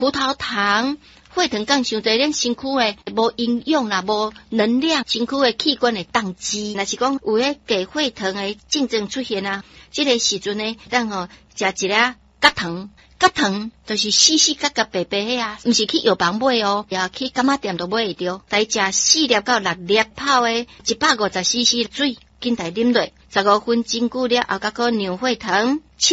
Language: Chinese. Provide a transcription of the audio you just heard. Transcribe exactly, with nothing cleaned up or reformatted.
葡萄糖。血糖降伤侪，咱身躯诶无营养啦，无能量，身躯诶器官会宕机。若是讲有迄低血糖诶症状出现啊，即、这个时阵呢，咱吼食一粒甲糖，甲糖就是细细甲甲白白迄啊，毋是去药房买哦，也去柑仔店都买会着。来食四粒到六粒泡诶一百五十 C C 水，紧来啉落，十五分钟久了后，甲个尿血糖。